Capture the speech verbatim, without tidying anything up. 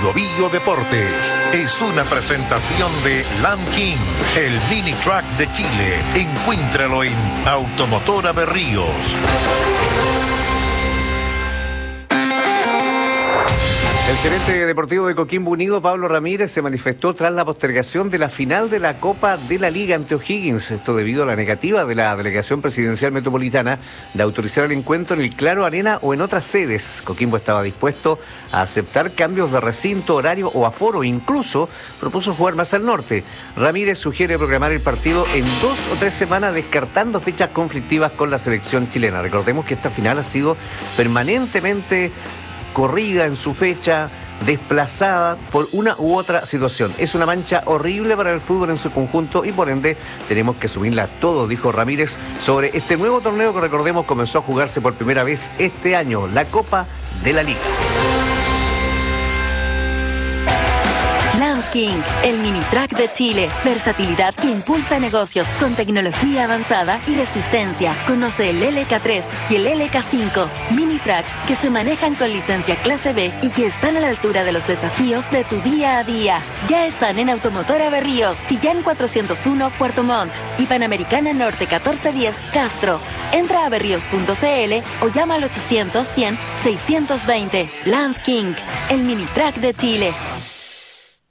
Bio Bio Deportes. Es una presentación de Land King, el mini truck de Chile. Encuéntralo en Automotora Berríos. El gerente deportivo de Coquimbo Unido, Pablo Ramírez, se manifestó tras la postergación de la final de la Copa de la Liga ante O'Higgins. Esto debido a la negativa de la Delegación Presidencial Metropolitana de autorizar el encuentro en el Claro Arena o en otras sedes. Coquimbo estaba dispuesto a aceptar cambios de recinto, horario o aforo. Incluso propuso jugar más al norte. Ramírez sugiere programar el partido en dos o tres semanas, descartando fechas conflictivas con la selección chilena. Recordemos que esta final ha sido permanentemente corrida en su fecha, desplazada por una u otra situación. Es una mancha horrible para el fútbol en su conjunto y por ende tenemos que asumirla todo, dijo Ramírez sobre este nuevo torneo que, recordemos, comenzó a jugarse por primera vez este año, la Copa de la Liga. Land King, el mini truck de Chile. Versatilidad que impulsa negocios con tecnología avanzada y resistencia. Conoce el L K tres y el L K cinco. Mini trucks que se manejan con licencia clase B y que están a la altura de los desafíos de tu día a día. Ya están en Automotora Berríos, Chillán cuatrocientos uno, Puerto Montt y Panamericana Norte catorce diez, Castro. Entra a berríos punto c l o llama al ochocientos, cien, seiscientos veinte. Land King, el mini truck de Chile.